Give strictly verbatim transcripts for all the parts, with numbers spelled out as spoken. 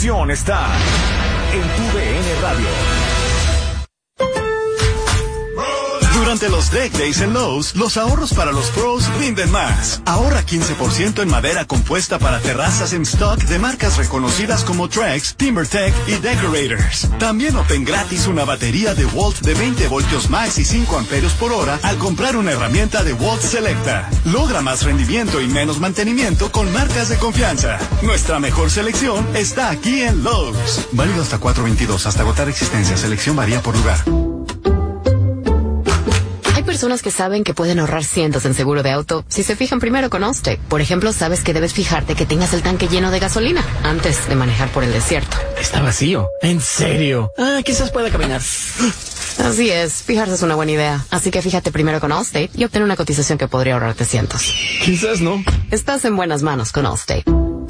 diversión está en tu D N Radio. Durante los Deck Days en Lowe's, los ahorros para los pros rinden más. Ahorra quince por ciento en madera compuesta para terrazas en stock de marcas reconocidas como Trex, TimberTech y Decorators. También obtén gratis una batería de Walt de veinte voltios max y cinco amperios por hora al comprar una herramienta de Walt Selecta. Logra más rendimiento y menos mantenimiento con marcas de confianza. Nuestra mejor selección está aquí en Lowe's. Válido hasta cuatro veintidós, hasta agotar existencia. Selección varía por lugar. Hay personas que saben que pueden ahorrar cientos en seguro de auto si se fijan primero con Allstate. Por ejemplo, sabes que debes fijarte que tengas el tanque lleno de gasolina antes de manejar por el desierto. Está vacío. ¿En serio? Ah, quizás pueda caminar. Así es, fijarse es una buena idea. Así que fíjate primero con Allstate y obtén una cotización que podría ahorrarte cientos. Quizás no. Estás en buenas manos con Allstate.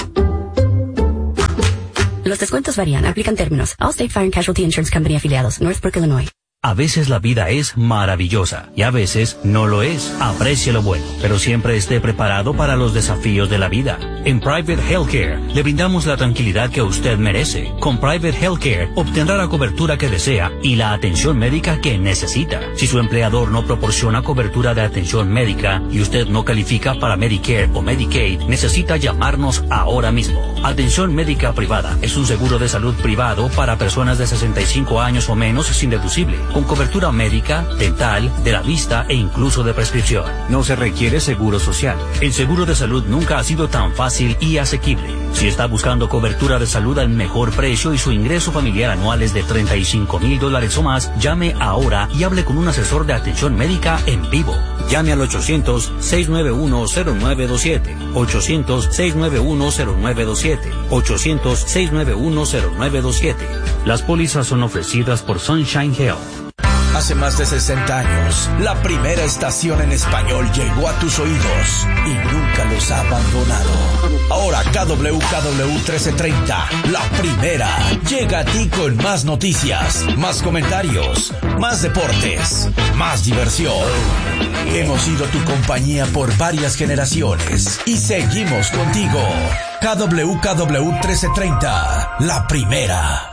Los descuentos varían, aplican términos. Allstate Fire and Casualty Insurance Company afiliados, Northbrook, Illinois. A veces la vida es maravillosa y a veces no lo es. Aprecie lo bueno, pero siempre esté preparado para los desafíos de la vida. En Private Healthcare le brindamos la tranquilidad que usted merece. Con Private Healthcare obtendrá la cobertura que desea y la atención médica que necesita. Si su empleador no proporciona cobertura de atención médica y usted no califica para Medicare o Medicaid, necesita llamarnos ahora mismo. Atención médica privada es un seguro de salud privado para personas de sesenta y cinco años o menos sin deducible, con cobertura médica, dental, de la vista e incluso de prescripción. No se requiere seguro social. El seguro de salud nunca ha sido tan fácil y asequible. Si está buscando cobertura de salud al mejor precio y su ingreso familiar anual es de treinta y cinco mil dólares o más, llame ahora y hable con un asesor de atención médica en vivo. Llame al ochocientos, seiscientos noventa y uno, cero nueve dos siete. ochocientos, seiscientos noventa y uno, cero nueve dos siete. ochocientos, seiscientos noventa y uno, cero nueve dos siete. Las pólizas son ofrecidas por Sunshine Health. Hace más de sesenta años, la primera estación en español llegó a tus oídos y nunca los ha abandonado. Ahora K W K W trece treinta, la primera, llega a ti con más noticias, más comentarios, más deportes, más diversión. Hemos sido tu compañía por varias generaciones y seguimos contigo. K W K W trece treinta, la primera.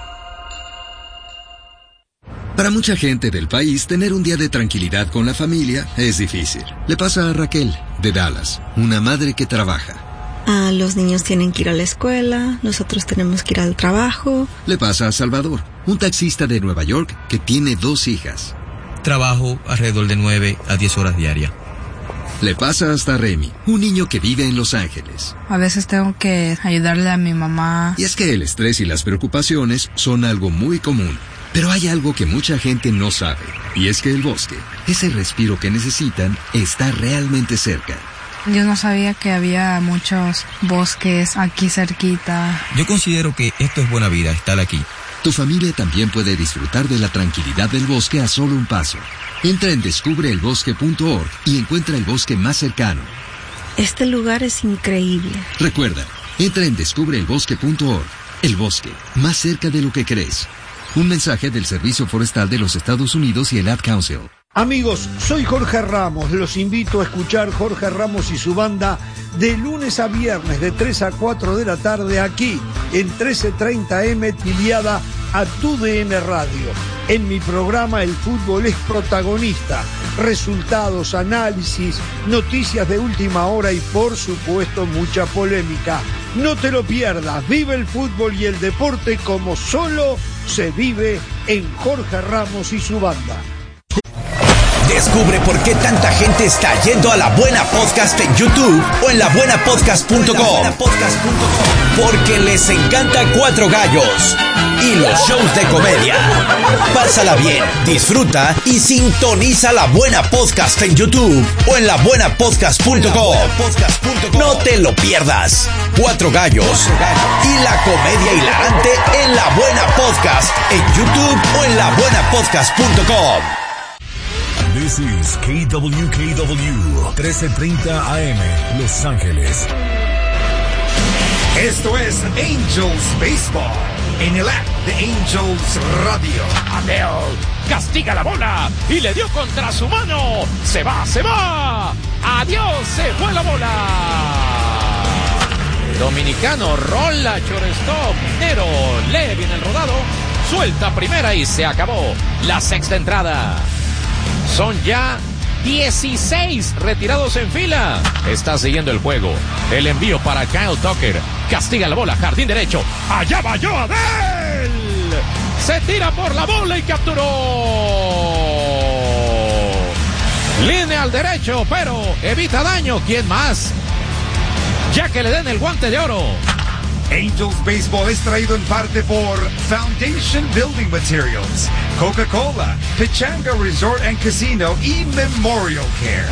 Para mucha gente del país, tener un día de tranquilidad con la familia es difícil. Le pasa a Raquel, de Dallas, una madre que trabaja. Ah, los niños tienen que ir a la escuela, nosotros tenemos que ir al trabajo. Le pasa a Salvador, un taxista de Nueva York que tiene dos hijas. Trabajo alrededor de nueve a diez horas diarias. Le pasa hasta a Remy, un niño que vive en Los Ángeles. A veces tengo que ayudarle a mi mamá. Y es que el estrés y las preocupaciones son algo muy común. Pero hay algo que mucha gente no sabe, y es que el bosque, ese respiro que necesitan, está realmente cerca. Yo no sabía que había muchos bosques aquí cerquita. Yo considero que esto es buena vida, estar aquí. Tu familia también puede disfrutar de la tranquilidad del bosque a solo un paso. Entra en descubre el bosque punto org y encuentra el bosque más cercano. Este lugar es increíble. Recuerda, entra en descubre el bosque punto org. El bosque, más cerca de lo que crees. Un mensaje del Servicio Forestal de los Estados Unidos y el Ad Council. Amigos, soy Jorge Ramos. Los invito a escuchar Jorge Ramos y su banda de lunes a viernes de tres a cuatro de la tarde aquí en trece treinta eme afiliada a Tu D N Radio. En mi programa el fútbol es protagonista. Resultados, análisis, noticias de última hora y por supuesto mucha polémica. No te lo pierdas. Vive el fútbol y el deporte como solo se vive en Jorge Ramos y su banda. Descubre por qué tanta gente está yendo a La Buena Podcast en YouTube o en la buena podcast punto com. Porque les encanta Cuatro Gallos y los shows de comedia. Pásala bien, disfruta y sintoniza La Buena Podcast en YouTube o en la buena podcast punto com. No te lo pierdas. Cuatro Gallos y la comedia hilarante en La Buena Podcast en YouTube o en la buena podcast punto com. This is K W K W trece treinta A M Los Ángeles. Esto es Angels Baseball en el app de Angels Radio. Adele castiga la bola y le dio contra su mano. Se va, se va. Adiós, se fue la bola. dominicano rola shortstop. Nero lee bien el rodado, suelta primera y se acabó la sexta entrada. Son ya dieciséis retirados en fila. Está siguiendo el juego. El envío para Kyle Tucker. Castiga la bola, jardín derecho. Allá va Joadel. Se tira por la bola y capturó. Línea al derecho, pero evita daño. ¿Quién más? Ya que le den el guante de oro. Angels Baseball es traído en parte por Foundation Building Materials, Coca-Cola, Pechanga Resort and Casino y Memorial Care.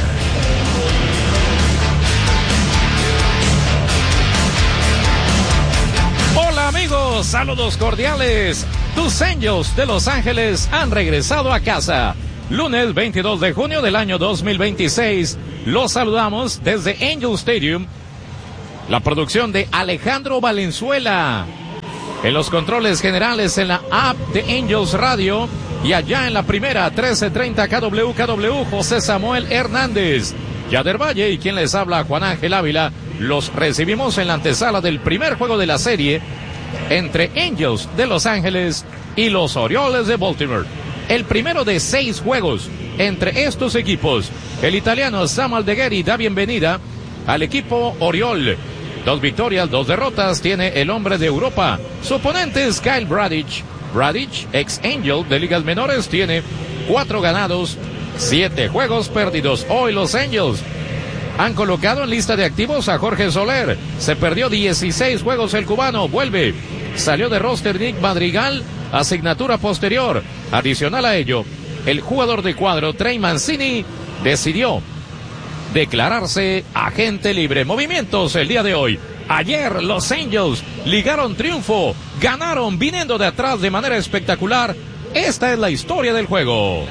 Hola amigos, saludos cordiales. Tus Angels de Los Ángeles han regresado a casa. Lunes veintidós de junio del año dos mil veintiséis. Los saludamos desde Angel Stadium. La producción de Alejandro Valenzuela. En los controles generales en la app de Angels Radio. Y allá en la primera, trece treinta K W K W, José Samuel Hernández. Yader Valle y quien les habla, Juan Ángel Ávila. Los recibimos en la antesala del primer juego de la serie entre Angels de Los Ángeles y los Orioles de Baltimore. El primero de seis juegos entre estos equipos. El italiano Sam Aldeguerri da bienvenida al equipo Oriol. Dos victorias, dos derrotas tiene el hombre de Europa. Su oponente es Kyle Bradish. Bradish, ex Angel de ligas menores, tiene cuatro ganados, siete juegos perdidos. Hoy los Angels han colocado en lista de activos a Jorge Soler. Se perdió dieciséis juegos el cubano. Vuelve. Salió de roster Nick Madrigal. Asignatura posterior. Adicional a ello, el jugador de cuadro Trey Mancini decidió declararse agente libre. Movimientos el día de hoy. Ayer los Angels ligaron triunfo, ganaron viniendo de atrás de manera espectacular. Esta es la historia del juego.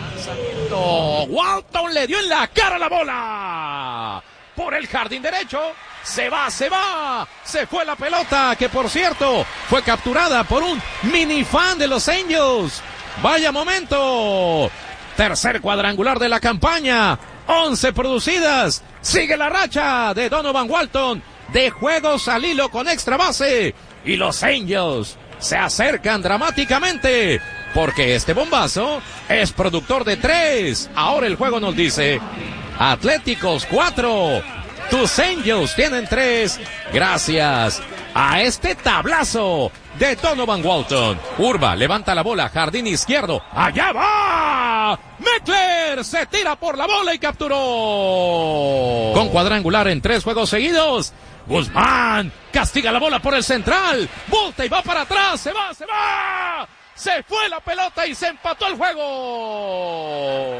Walton le dio en la cara la bola por el jardín derecho. Se va, se va, se fue la pelota, que por cierto fue capturada por un mini fan de los Angels. Vaya momento. Tercer cuadrangular de la campaña. once producidas. Sigue la racha de Donovan Walton de juegos al hilo con extra base. Y los Angels se acercan dramáticamente porque este bombazo es productor de tres. Ahora el juego nos dice Atléticos cuatro. Tus Angels tienen tres. Gracias a este tablazo de Donovan Walton. Urba levanta la bola, jardín izquierdo. ¡Allá va! Meckler se tira por la bola y capturó. Con cuadrangular en tres juegos seguidos. Guzmán castiga la bola por el central. Volta y va para atrás. Se va, se va. Se fue la pelota y se empató el juego.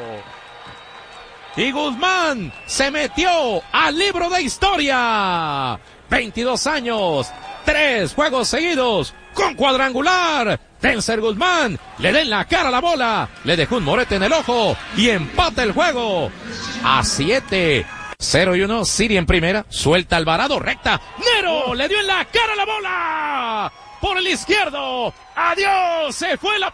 Y Guzmán se metió al libro de historia. veintidós años, tres juegos seguidos con cuadrangular. Tencer Guzmán le da en la cara la bola, le dejó un morete en el ojo y empata el juego a siete. cero y uno, Siri en primera, suelta Alvarado, recta. Nero le dio en la cara la bola por el izquierdo. Adiós, se fue la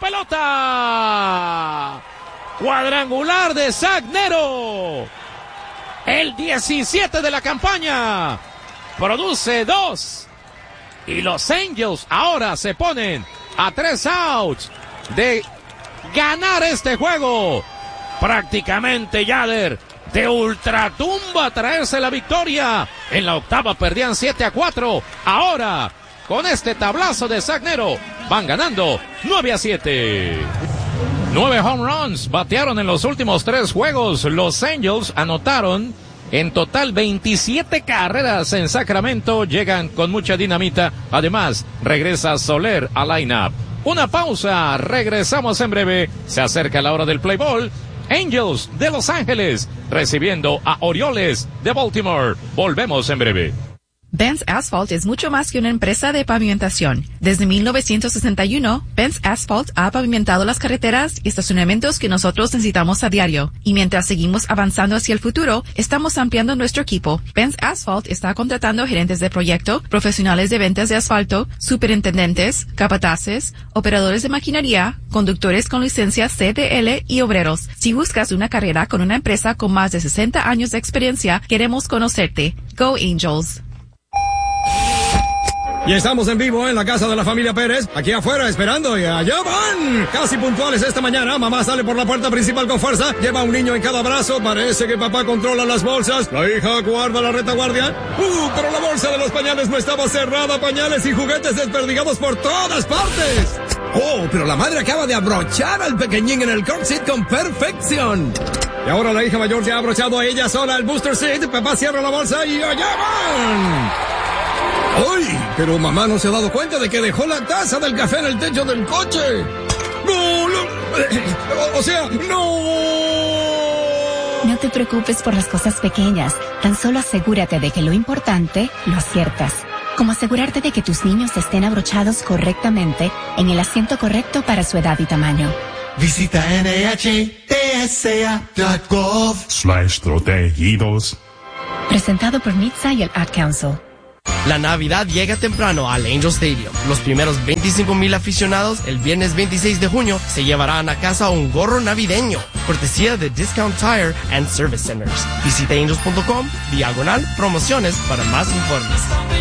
pelota. Cuadrangular de Zach Nero. El diecisiete de la campaña. Produce dos. Y los Angels ahora se ponen a tres outs de ganar este juego. Prácticamente Yader de ultratumba traerse la victoria. En la octava perdían siete a cuatro. Ahora, con este tablazo de Zach Nero, van ganando nueve a siete. Nueve home runs batearon en los últimos tres juegos. Los Angels anotaron en total veintisiete carreras en Sacramento. Llegan con mucha dinamita. Además, regresa Soler al line-up. Una pausa. Regresamos en breve. Se acerca la hora del play ball. Angels de Los Ángeles recibiendo a Orioles de Baltimore. Volvemos en breve. Benz Asphalt es mucho más que una empresa de pavimentación. Desde mil novecientos sesenta y uno, Benz Asphalt ha pavimentado las carreteras y estacionamientos que nosotros necesitamos a diario. Y mientras seguimos avanzando hacia el futuro, estamos ampliando nuestro equipo. Benz Asphalt está contratando gerentes de proyecto, profesionales de ventas de asfalto, superintendentes, capataces, operadores de maquinaria, conductores con licencia C D L y obreros. Si buscas una carrera con una empresa con más de sesenta años de experiencia, queremos conocerte. Go Angels. Y estamos en vivo en la casa de la familia Pérez, aquí afuera esperando y allá van. Casi puntuales esta mañana, mamá sale por la puerta principal con fuerza, lleva a un niño en cada brazo, parece que papá controla las bolsas, la hija guarda la retaguardia. Uh, pero la bolsa de los pañales no estaba cerrada, pañales y juguetes desperdigados por todas partes. Oh, pero la madre acaba de abrochar al pequeñín en el car seat con perfección. Y ahora la hija mayor se ha abrochado a ella sola el booster seat, papá cierra la bolsa y allá van. ¡Uy! Pero mamá no se ha dado cuenta de que dejó la taza del café en el techo del coche. ¡No! no o, o sea, ¡no! No te preocupes por las cosas pequeñas. Tan solo asegúrate de que lo importante lo aciertas. Como asegurarte de que tus niños estén abrochados correctamente en el asiento correcto para su edad y tamaño. Visita N H T S A punto gov slash protegidos. Presentado por N H T S A y el Ad Council. La Navidad llega temprano al Angel Stadium. Los primeros veinticinco mil aficionados el viernes veintiséis de junio se llevarán a casa un gorro navideño, cortesía de Discount Tire and Service Centers. Visita angels punto com, diagonal, promociones para más informes.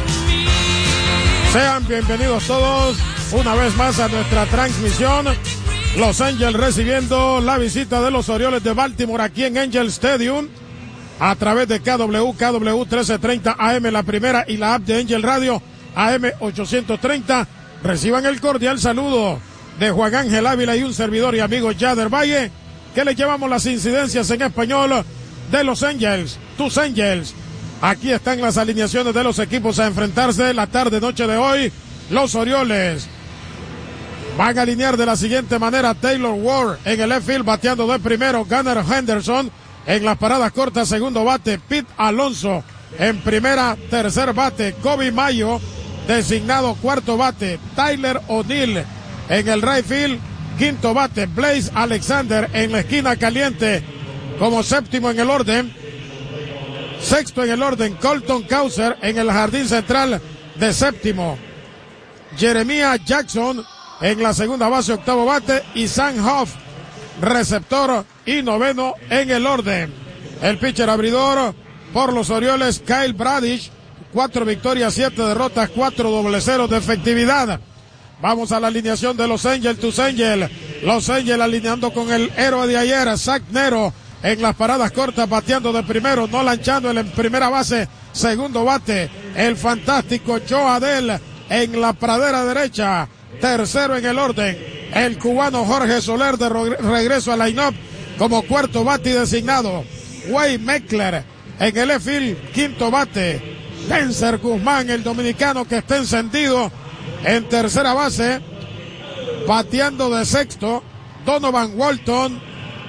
Sean bienvenidos todos una vez más a nuestra transmisión. Los Angels recibiendo la visita de los Orioles de Baltimore aquí en Angel Stadium. A través de K W, K W trece treinta A M, la primera, y la app de Angel Radio, A M ochocientos treinta. Reciban el cordial saludo de Juan Ángel Ávila y un servidor y amigo Yader Valle, que le llevamos las incidencias en español de los Angels, tus Angels. Aquí están las alineaciones de los equipos a enfrentarse la tarde-noche de hoy. Los Orioles van a alinear de la siguiente manera: Taylor Ward en el left field bateando de primero, Gunnar Henderson en las paradas cortas, segundo bate, Pete Alonso en primera, tercer bate, Kobe Mayo designado cuarto bate, Tyler O'Neill en el right field, quinto bate, Blaze Alexander en la esquina caliente como séptimo en el orden, sexto en el orden, Colton Cowser en el jardín central de séptimo, Jeremiah Jackson en la segunda base, octavo bate, y Sam Huff, receptor y noveno en el orden. El pitcher abridor por los Orioles, Kyle Bradish, cuatro victorias, siete derrotas, cuatro doble cero de efectividad. Vamos a la alineación de los Angels, tus Angels. Los Angels alineando con el héroe de ayer, Zach Nero, en las paradas cortas, bateando de primero, Nolan Chandler en primera base, segundo bate, el fantástico Joe Adell en la pradera derecha, tercero en el orden, el cubano Jorge Soler de regreso al line-up como cuarto bate y designado, Wade Meckler en el left field, quinto bate, Spencer Guzmán, el dominicano que está encendido en tercera base, bateando de sexto, Donovan Walton,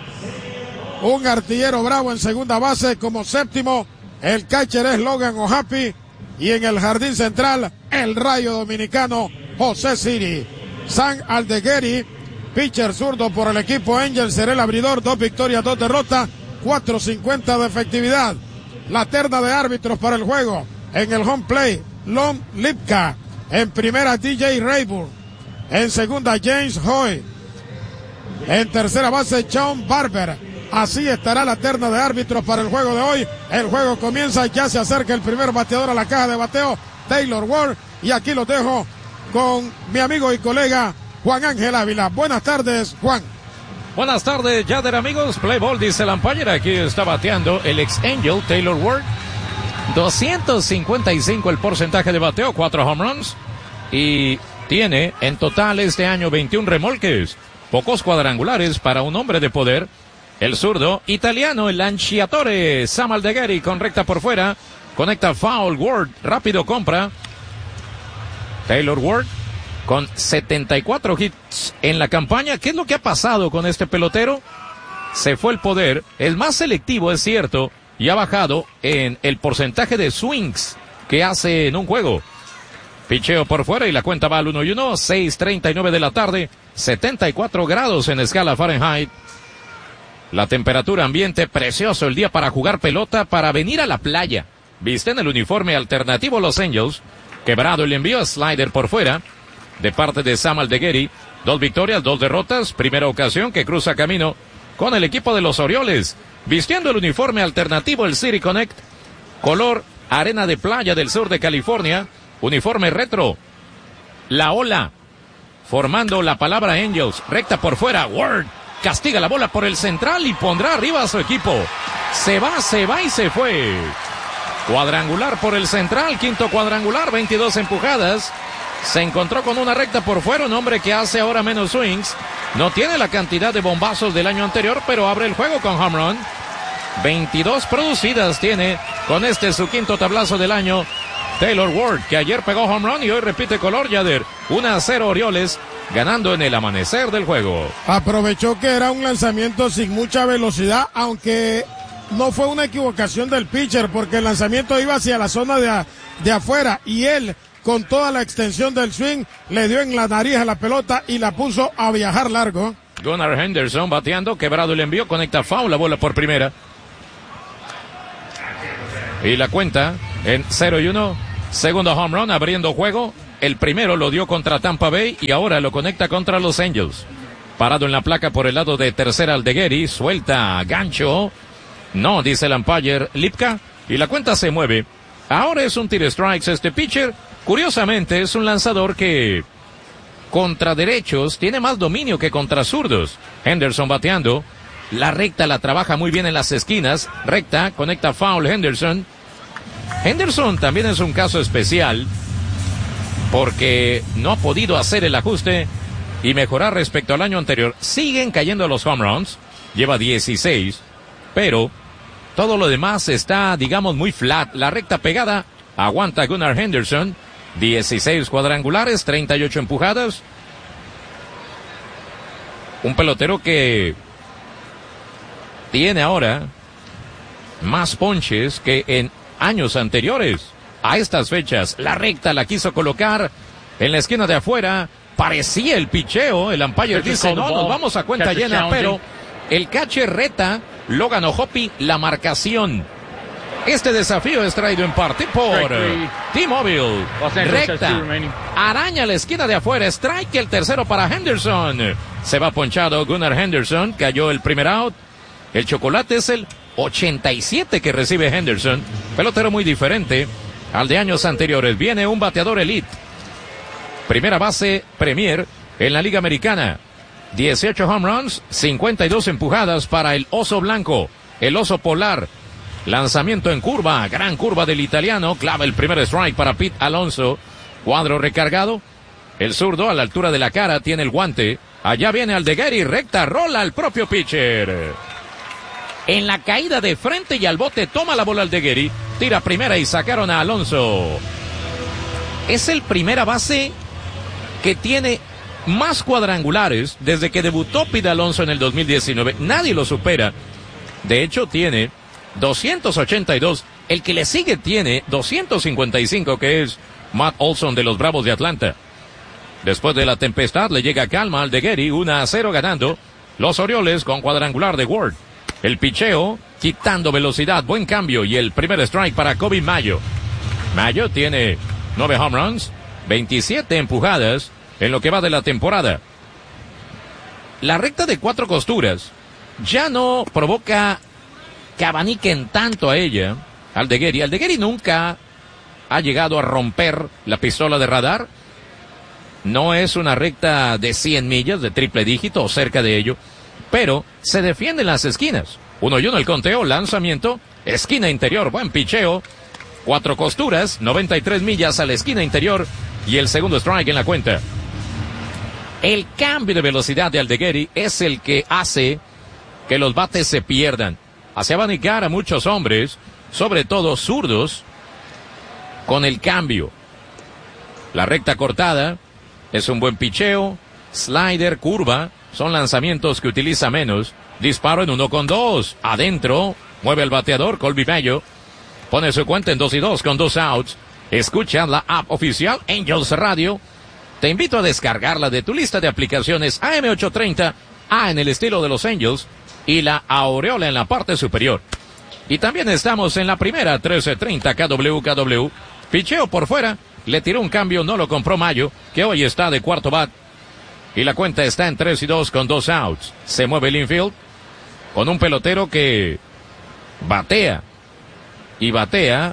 un artillero bravo en segunda base como séptimo, el catcher es Logan O'Happy, y en el jardín central, el rayo dominicano José Siri. Sam Aldegueri, pitcher zurdo por el equipo Angel, será el abridor, dos victorias, dos derrotas, cuatro cincuenta de efectividad. La terna de árbitros para el juego, en el home plate, Lon Lipka, en primera D J Rayburn, en segunda James Hoy, en tercera base Sean Barber. Así estará la terna de árbitros para el juego de hoy. El juego comienza, ya se acerca el primer bateador a la caja de bateo, Taylor Ward, y aquí lo dejo con mi amigo y colega Juan Ángel Ávila. Buenas tardes, Juan. Buenas tardes, Yader, amigos. Play ball, dice el umpire. Aquí está bateando el ex Angel, Taylor Ward. doscientos cincuenta y cinco el porcentaje de bateo, cuatro home runs. Y tiene en total este año veintiún remolques. Pocos cuadrangulares para un hombre de poder. El zurdo italiano, el lanciatore Sam Aldegueri, con recta por fuera. Conecta foul, Ward, rápido compra. Taylor Ward con setenta y cuatro hits en la campaña. ¿Qué es lo que ha pasado con este pelotero? Se fue el poder, es más selectivo, es cierto, y ha bajado en el porcentaje de swings que hace en un juego. Picheo por fuera y la cuenta va al uno y uno, seis treinta y nueve de la tarde, setenta y cuatro grados en escala Fahrenheit. La temperatura ambiente precioso, el día para jugar pelota, para venir a la playa. Visten el uniforme alternativo Los Angels. Quebrado el envío, slider por fuera, de parte de Sam Aldegueri. Dos victorias, dos derrotas, primera ocasión que cruza camino con el equipo de los Orioles. Vistiendo el uniforme alternativo, el City Connect, color arena de playa del sur de California. Uniforme retro, la ola, formando la palabra Angels, recta por fuera, Ward castiga la bola por el central y pondrá arriba a su equipo. Se va, se va y se fue. Cuadrangular por el central, quinto cuadrangular, veintidós empujadas. Se encontró con una recta por fuera, un hombre que hace ahora menos swings. No tiene la cantidad de bombazos del año anterior, pero abre el juego con home run. veintidós producidas tiene con este su quinto tablazo del año. Taylor Ward, que ayer pegó home run y hoy repite color, Yader. uno a cero Orioles, ganando en el amanecer del juego. Aprovechó que era un lanzamiento sin mucha velocidad, aunque no fue una equivocación del pitcher, porque el lanzamiento iba hacia la zona de, a, de afuera y él, con toda la extensión del swing, le dio en la nariz a la pelota y la puso a viajar largo. Gunnar Henderson bateando, quebrado el envío, conecta foul, la bola por primera. Y la cuenta en cero y uno. Segundo home run, abriendo juego. El primero lo dio contra Tampa Bay y ahora lo conecta contra Los Angels. Parado en la placa por el lado de tercera Aldeguerri, suelta gancho. No, dice el umpire Lipka, y la cuenta se mueve. Ahora es un tiro strikes este pitcher. Curiosamente es un lanzador que contra derechos tiene más dominio que contra zurdos. Henderson bateando. La recta la trabaja muy bien en las esquinas. Recta, conecta foul Henderson. Henderson también es un caso especial porque no ha podido hacer el ajuste y mejorar respecto al año anterior. Siguen cayendo los home runs, lleva dieciséis, pero todo lo demás está, digamos, muy flat. La recta pegada, aguanta Gunnar Henderson, dieciséis cuadrangulares, treinta y ocho empujadas. Un pelotero que tiene ahora más ponches que en años anteriores. A estas fechas, la recta la quiso colocar en la esquina de afuera. Parecía el picheo. El umpire dice, no, nos vamos a cuenta llena, pero el catcher reta, Logan O'Hoppe, la marcación. Este desafío es traído en parte por T-Mobile. Recta, araña la esquina de afuera, strike el tercero para Henderson. Se va ponchado Gunnar Henderson, cayó el primer out. El chocolate es el ochenta y siete que recibe Henderson. Pelotero muy diferente al de años anteriores. Viene un bateador elite. Primera base Premier en la Liga Americana. dieciocho home runs, cincuenta y dos empujadas para el oso blanco, el oso polar. Lanzamiento en curva, gran curva del italiano. Clava el primer strike para Pete Alonso. Cuadro recargado. El zurdo a la altura de la cara tiene el guante. Allá viene Aldeguerri, recta, rola al propio pitcher. En la caída de frente y al bote toma la bola Aldeguerri, tira primera y sacaron a Alonso. Es el primera base que tiene más cuadrangulares desde que debutó Pete Alonso en el dos mil diecinueve. Nadie lo supera. De hecho tiene doscientos ochenta y dos. El que le sigue tiene doscientos cincuenta y cinco, que es Matt Olson de los Bravos de Atlanta. Después de la tempestad le llega calma al Aldeguerri, uno a cero ganando los Orioles con cuadrangular de Ward. El picheo, quitando velocidad, buen cambio y el primer strike para Coby Mayo. Mayo tiene nueve home runs, veintisiete empujadas en lo que va de la temporada. La recta de cuatro costuras ya no provoca que abaniquen tanto a ella. Aldeguerri, Aldeguerri nunca ha llegado a romper la pistola de radar. No es una recta de cien millas, de triple dígito o cerca de ello, pero se defiende en las esquinas. Uno y uno el conteo, lanzamiento, esquina interior, buen picheo, cuatro costuras, noventa y tres millas a la esquina interior y el segundo strike en la cuenta. El cambio de velocidad de Aldeguerri es el que hace que los bates se pierdan. Hace abanicar a muchos hombres, sobre todo zurdos, con el cambio. La recta cortada es un buen picheo, slider, curva, son lanzamientos que utiliza menos. Disparo en uno con dos. Adentro. Mueve el bateador. Colby Mayo pone su cuenta en dos y dos con dos outs. Escucha la app oficial Angels Radio. Te invito a descargarla de tu lista de aplicaciones. A M ochocientos treinta. A en el estilo de los Angels. Y la aureola en la parte superior. Y también estamos en la primera trece treinta K W K W. Picheo por fuera. Le tiró un cambio. No lo compró Mayo, que hoy está de cuarto bat. Y la cuenta está en tres y dos con dos outs. Se mueve el infield con un pelotero que batea. Y batea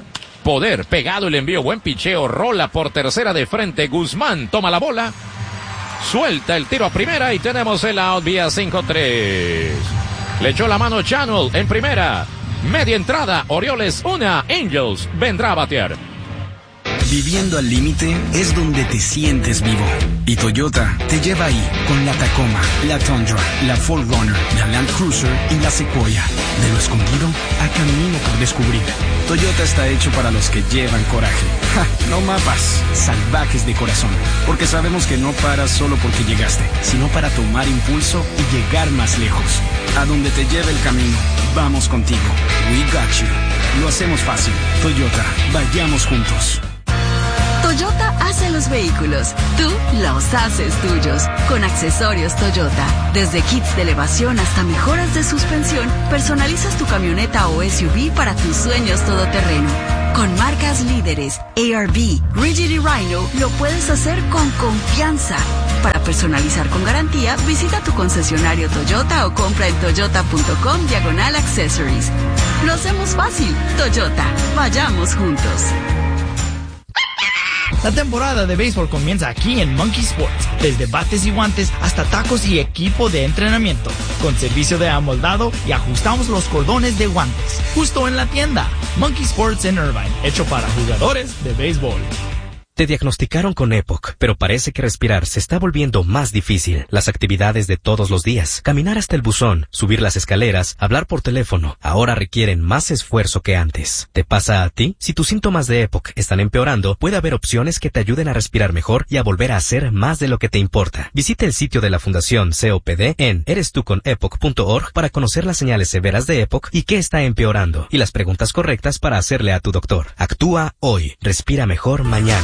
poder. Pegado el envío, buen picheo, rola por tercera de frente. Guzmán toma la bola, suelta el tiro a primera y tenemos el out vía cinco tres. Le echó la mano Channel en primera. Media entrada, Orioles una, Angels vendrá a batear. Viviendo al límite es donde te sientes vivo. Y Toyota te lleva ahí con la Tacoma, la Tundra, la cuatro runner, la Land Cruiser y la Sequoia. De lo escondido a camino por descubrir. Toyota está hecho para los que llevan coraje. Ja, no mapas, salvajes de corazón. Porque sabemos que no paras solo porque llegaste, sino para tomar impulso y llegar más lejos. A donde te lleve el camino, vamos contigo. We got you. Lo hacemos fácil. Toyota, vayamos juntos. Toyota hace los vehículos, tú los haces tuyos. Con accesorios Toyota, desde kits de elevación hasta mejoras de suspensión, personalizas tu camioneta o S U V para tus sueños todoterreno. Con marcas líderes, A R V, Rigid y Rhino, lo puedes hacer con confianza. Para personalizar con garantía, visita tu concesionario Toyota o compra en toyota.com diagonal accessories. Lo hacemos fácil. Toyota, vayamos juntos. La temporada de béisbol comienza aquí en Monkey Sports. Desde bates y guantes hasta tacos y equipo de entrenamiento. Con servicio de amoldado y ajustamos los cordones de guantes. Justo en la tienda. Monkey Sports en Irvine. Hecho para jugadores de béisbol. Te diagnosticaron con EPOC, pero parece que respirar se está volviendo más difícil. Las actividades de todos los días, caminar hasta el buzón, subir las escaleras, hablar por teléfono, ahora requieren más esfuerzo que antes. ¿Te pasa a ti? Si tus síntomas de EPOC están empeorando, puede haber opciones que te ayuden a respirar mejor y a volver a hacer más de lo que te importa. Visita el sitio de la Fundación C O P D en eres tú con epoc punto org para conocer las señales severas de EPOC y qué está empeorando, y las preguntas correctas para hacerle a tu doctor. Actúa hoy. Respira mejor mañana.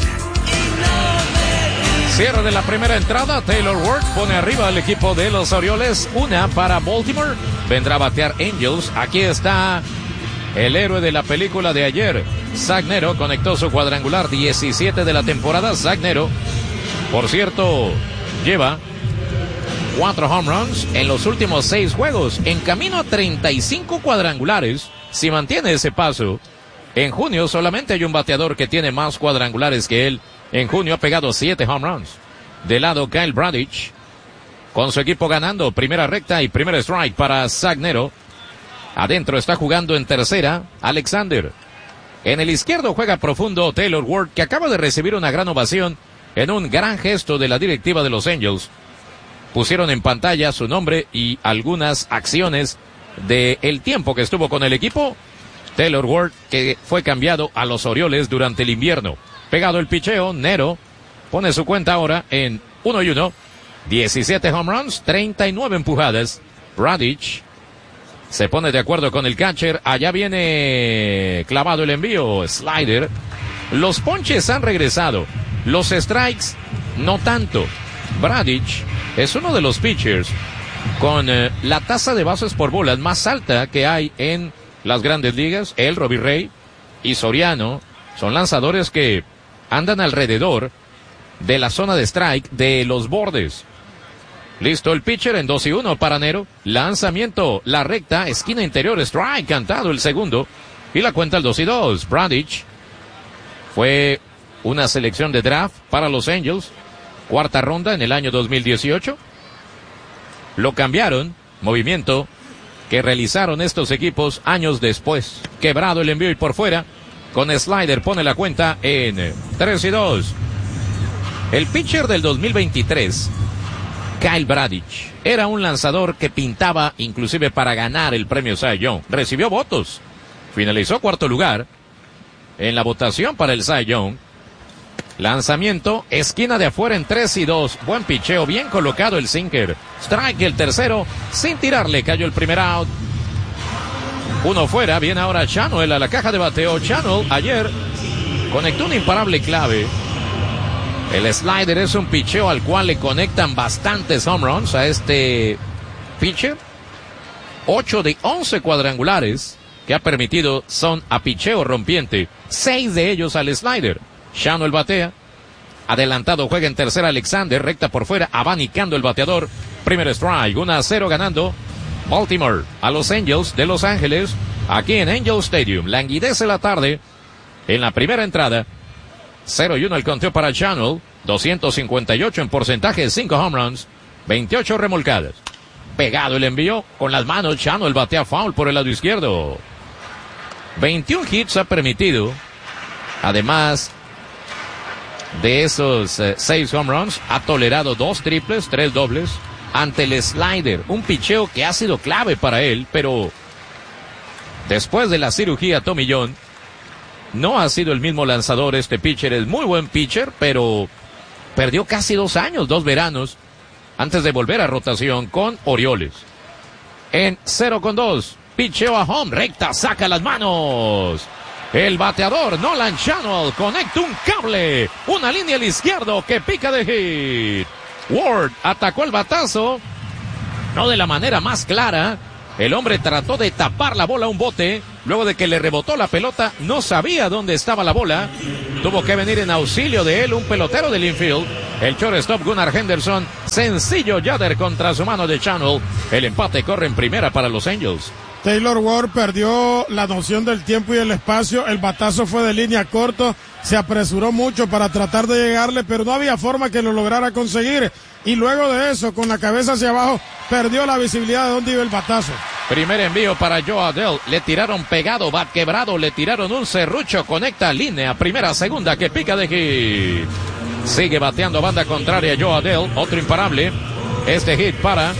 Cierre de la primera entrada, Taylor Ward pone arriba al equipo de los Orioles, una para Baltimore, vendrá a batear Angels. Aquí está el héroe de la película de ayer, Zach Nero, conectó su cuadrangular diecisiete de la temporada. Zach Nero, por cierto, lleva cuatro home runs en los últimos seis juegos, en camino a treinta y cinco cuadrangulares. Si mantiene ese paso, en junio solamente hay un bateador que tiene más cuadrangulares que él. En junio ha pegado siete home runs. De lado, Kyle Bradish, con su equipo ganando primera recta y primer strike para Zach Nero. Adentro está jugando en tercera Alexander. En el izquierdo juega profundo Taylor Ward, que acaba de recibir una gran ovación en un gran gesto de la directiva de los Angels. Pusieron en pantalla su nombre y algunas acciones de el tiempo que estuvo con el equipo. Taylor Ward, que fue cambiado a los Orioles durante el invierno. Pegado el picheo, Nero pone su cuenta ahora en uno y uno. diecisiete home runs, treinta y nueve empujadas. Bradish se pone de acuerdo con el catcher. Allá viene clavado el envío, slider. Los ponches han regresado. Los strikes, no tanto. Bradish es uno de los pitchers con eh, la tasa de bases por bolas más alta que hay en las grandes ligas. Él, Robbie Ray y Soriano son lanzadores que andan alrededor de la zona de strike de los bordes. Listo el pitcher en dos y uno para Nero. Lanzamiento, la recta, esquina interior, strike, cantado el segundo. Y la cuenta el dos y dos. Bradish fue una selección de draft para los Angels. Cuarta ronda en el año dos mil dieciocho. Lo cambiaron, movimiento que realizaron estos equipos años después. Quebrado el envío y por fuera. Con slider pone la cuenta en tres y dos. El pitcher del dos mil veintitrés, Kyle Bradish, era un lanzador que pintaba inclusive para ganar el premio Cy Young. Recibió votos. Finalizó cuarto lugar en la votación para el Cy Young. Lanzamiento, esquina de afuera en tres y dos. Buen picheo, bien colocado el sinker. Strike el tercero, sin tirarle, cayó el primer out. Uno fuera, viene ahora Channel a la caja de bateo. Channel ayer conectó un imparable clave. El slider es un picheo al cual le conectan bastantes home runs a este pitcher. ocho de once cuadrangulares que ha permitido son a picheo rompiente. seis de ellos al slider. Channel batea. Adelantado juega en tercera Alexander, recta por fuera, abanicando el bateador. Primer strike, uno a cero ganando Baltimore a los Angels de Los Ángeles, aquí en Angel Stadium. Languidece la tarde en la primera entrada. cero y uno el conteo para Channel. doscientos cincuenta y ocho en porcentaje, cinco home runs, veintiocho remolcadas. Pegado el envío con las manos. Channel batea foul por el lado izquierdo. veintiún hits ha permitido. Además de esos eh, seis home runs, ha tolerado dos triples, tres dobles ante el slider. Un picheo que ha sido clave para él, pero después de la cirugía Tommy John, no ha sido el mismo lanzador. Este pitcher es muy buen pitcher, pero perdió casi dos años, dos veranos, antes de volver a rotación con Orioles. En cero con dos, picheo a home, recta, saca las manos. El bateador Nolan Channel conecta un cable, una línea al izquierdo que pica de hit. Ward atacó el batazo, no de la manera más clara. El hombre trató de tapar la bola a un bote, luego de que le rebotó la pelota, no sabía dónde estaba la bola. Tuvo que venir en auxilio de él un pelotero del infield, el shortstop Gunnar Henderson. Sencillo Yader contra su mano de Channel. El empate corre en primera para los Angels. Taylor Ward perdió la noción del tiempo y el espacio. El batazo fue de línea corto, se apresuró mucho para tratar de llegarle, pero no había forma que lo lograra conseguir. Y luego de eso, con la cabeza hacia abajo, perdió la visibilidad de dónde iba el batazo. Primer envío para Joe Adell. Le tiraron pegado, bat quebrado, le tiraron un serrucho. Conecta línea, primera, segunda, que pica de hit. Sigue bateando banda contraria Joe Adell. Otro imparable. Este hit para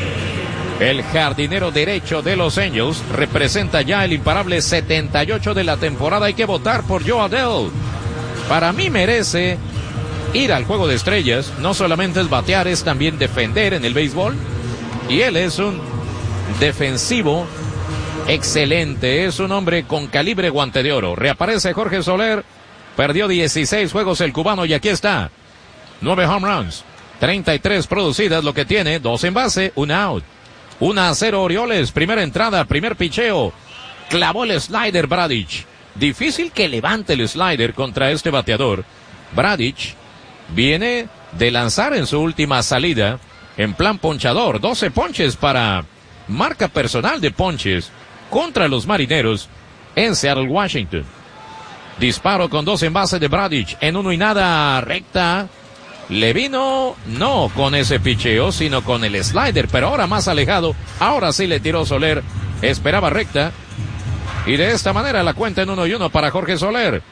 el jardinero derecho de los Angels. Representa ya el imparable setenta y ocho de la temporada. Hay que votar por Joe Adell. Para mí merece ir al juego de estrellas. No solamente es batear, es también defender en el béisbol. Y él es un defensivo excelente. Es un hombre con calibre guante de oro. Reaparece Jorge Soler. Perdió dieciséis juegos el cubano y aquí está. nueve home runs, treinta y tres producidas, lo que tiene. Dos en base, un out. uno a cero Orioles. Primera entrada, primer picheo. Clavó el slider Bradich. Difícil que levante el slider contra este bateador. Bradich viene de lanzar en su última salida en plan ponchador. doce ponches para marca personal de ponches contra los Marineros en Seattle, Washington. Disparo con dos en base de Bradich en uno y nada, recta. Le vino no con ese picheo, sino con el slider, pero ahora más alejado. Ahora sí le tiró Soler. Esperaba recta. Y de esta manera la cuenta en uno y uno para Jorge Soler.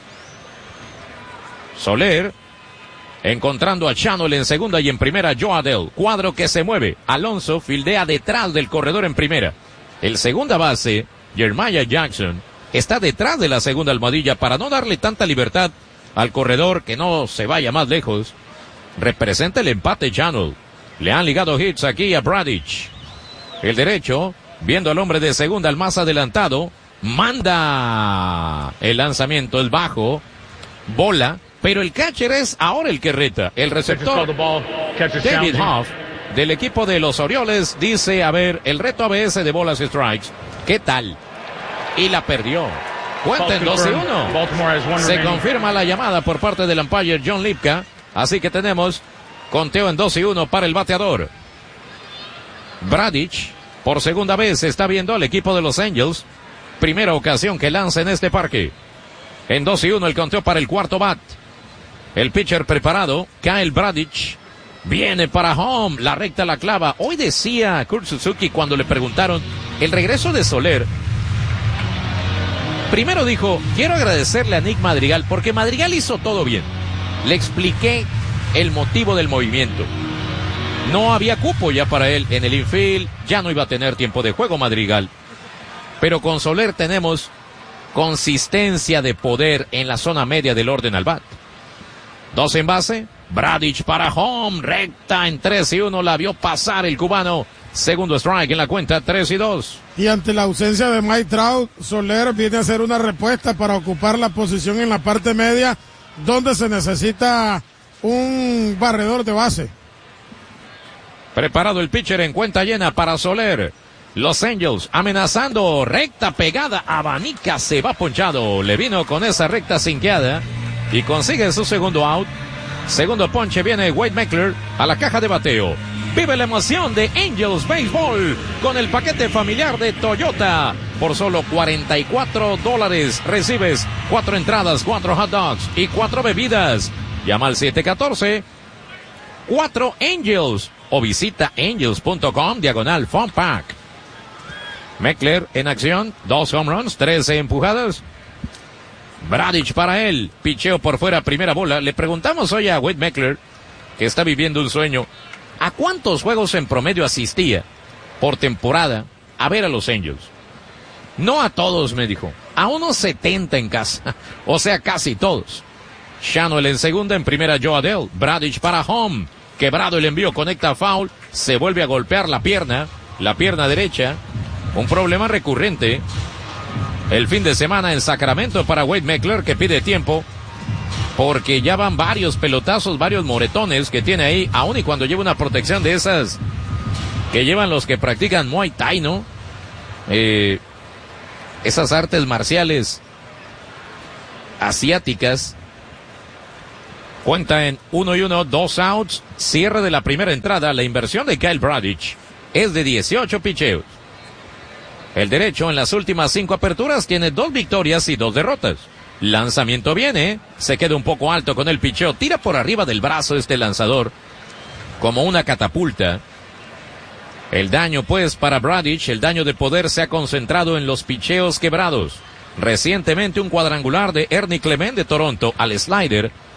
Soler encontrando a Channel en segunda y en primera Joe Adell. Cuadro que se mueve. Alonso fildea detrás del corredor en primera. El segunda base, Jeremiah Jackson, está detrás de la segunda almohadilla para no darle tanta libertad al corredor, que no se vaya más lejos. Representa el empate Channel. Le han ligado hits aquí a Bradich. El derecho, viendo al hombre de segunda, al más adelantado, manda el lanzamiento, el bajo, bola. Pero el catcher es ahora el que reta. El receptor, David Hoff, del equipo de los Orioles, dice, a ver, el reto A B S de bolas y strikes, ¿qué tal? Y la perdió. Cuenta en dos y uno. Se confirma la llamada por parte del umpire John Lipka. Así que tenemos conteo en dos y uno para el bateador. Bradich, por segunda vez, está viendo al equipo de los Angels. Primera ocasión que lanza en este parque. En dos y uno el conteo para el cuarto bat. El pitcher preparado, Kyle Bradich, viene para home, la recta la clava. Hoy decía Kurt Suzuki cuando le preguntaron el regreso de Soler. Primero dijo, quiero agradecerle a Nick Madrigal porque Madrigal hizo todo bien. Le expliqué el motivo del movimiento. No había cupo ya para él en el infield, ya no iba a tener tiempo de juego Madrigal. Pero con Soler tenemos consistencia de poder en la zona media del orden al bat. Dos en base, Bradich para home, recta en tres y uno, la vio pasar el cubano. Segundo strike en la cuenta, tres y dos. Y ante la ausencia de Mike Trout, Soler viene a hacer una respuesta para ocupar la posición en la parte media, donde se necesita un barredor de base. Preparado el pitcher en cuenta llena para Soler. Los Angels amenazando, recta pegada, abanica, se va ponchado. Le vino con esa recta cinqueada y consigue su segundo out. Segundo ponche, viene Wade Meckler a la caja de bateo. Vive la emoción de Angels Baseball con el paquete familiar de Toyota. por solo cuarenta y cuatro dólares. Recibes cuatro entradas, cuatro hot dogs y cuatro bebidas. Llama al siete uno cuatro, cuatro Angels o visita angels punto com diagonal Fun Pack. Meckler en acción, dos home runs, trece empujadas. Bradich para él, picheo por fuera, primera bola. Le preguntamos hoy a Wade Meckler, que está viviendo un sueño, ¿a cuántos juegos en promedio asistía por temporada a ver a los Angels? No a todos, me dijo, a unos setenta en casa, o sea, casi todos. Shanwell en segunda, en primera Joe Adell. Bradich para home, quebrado el envío, conecta foul, se vuelve a golpear la pierna, la pierna derecha, un problema recurrente el fin de semana en Sacramento para Wade Meckler, que pide tiempo porque ya van varios pelotazos, varios moretones que tiene ahí, aun y cuando lleva una protección de esas que llevan los que practican Muay Thai, ¿no? Eh, esas artes marciales asiáticas. Cuenta en uno y uno, dos outs, cierre de la primera entrada. La inversión de Kyle Bradich es de dieciocho picheos. El derecho en las últimas cinco aperturas tiene dos victorias y dos derrotas. Lanzamiento viene, se queda un poco alto con el picheo, tira por arriba del brazo este lanzador, como una catapulta. El daño pues para Bradich, el daño de poder se ha concentrado en los picheos quebrados. Recientemente un cuadrangular de Ernie Clement de Toronto al slider